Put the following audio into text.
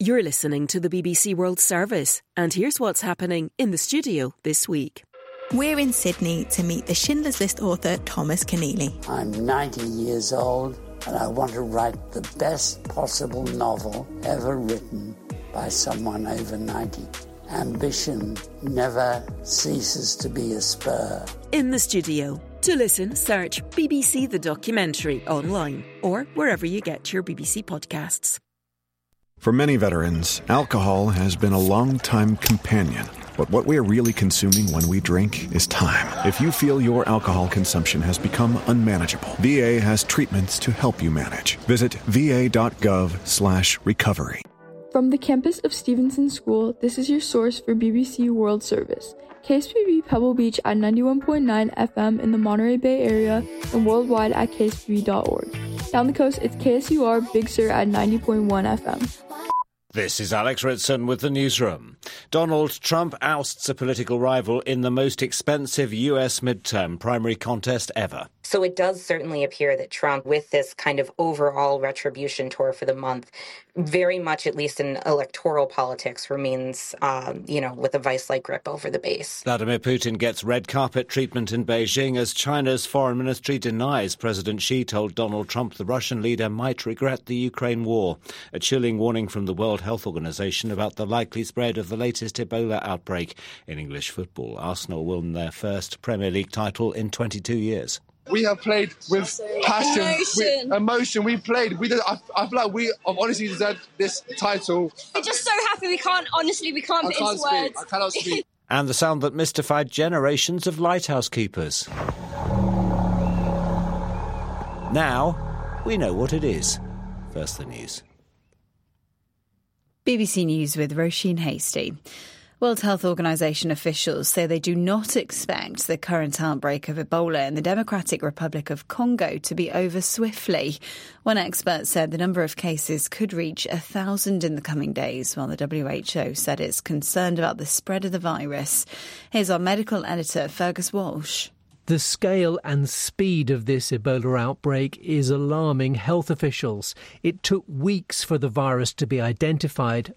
You're listening to the BBC World Service, and here's what's happening in the studio this week. We're in Sydney to meet the Schindler's List author Thomas Keneally. I'm 90 years old, and I want to write the best possible novel ever written by someone over 90. Ambition never ceases to be a spur. In the studio. To listen, search BBC The Documentary online or wherever you get your BBC podcasts. For many veterans, alcohol has been a long-time companion. But what we're really consuming when we drink is time. If you feel your alcohol consumption has become unmanageable, VA has treatments to help you manage. Visit va.gov/recovery. From the campus of Stevenson School, this is your source for BBC World Service. KSPB Pebble Beach at 91.9 FM in the Monterey Bay area and worldwide at kspb.org. Down the coast, it's KSUR Big Sur at 90.1 FM. This is Alex Ritson with the newsroom. Donald Trump ousts a political rival in the most expensive US midterm primary contest ever. So it does certainly appear that Trump, with this kind of overall retribution tour for the month, very much, at least in electoral politics, remains, with a vice-like grip over the base. Vladimir Putin gets red carpet treatment in Beijing as China's foreign ministry denies President Xi told Donald Trump the Russian leader might regret the Ukraine war. A chilling warning from the World Health Organization about the likely spread of the latest Ebola outbreak. In English football, Arsenal won their first Premier League title in 22 years. We have played with passion, emotion. We played. I feel like we have honestly deserved this title. We're just so happy. We can't put into words. I cannot speak. And the sound that mystified generations of lighthouse keepers. Now, we know what it is. First the news. BBC News with Roisin Hasty. World Health Organization officials say they do not expect the current outbreak of Ebola in the Democratic Republic of Congo to be over swiftly. One expert said the number of cases could reach 1,000 in the coming days, while the WHO said it's concerned about the spread of the virus. Here's our medical editor, Fergus Walsh. The scale and speed of this Ebola outbreak is alarming health officials. It took weeks for the virus to be identified